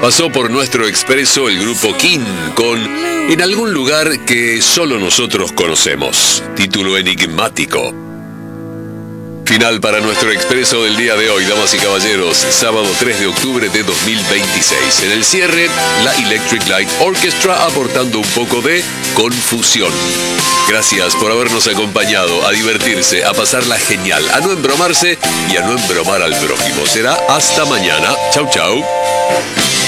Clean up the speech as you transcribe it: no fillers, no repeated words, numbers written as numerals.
Pasó por nuestro expreso el grupo King con En algún lugar que solo nosotros conocemos. Título enigmático. Final para nuestro expreso del día de hoy, damas y caballeros. Sábado 3 de octubre de 2026. En el cierre, la Electric Light Orchestra aportando un poco de confusión. Gracias por habernos acompañado, a divertirse, a pasarla genial, a no embromarse y a no embromar al prójimo. Será hasta mañana. Chau, chau.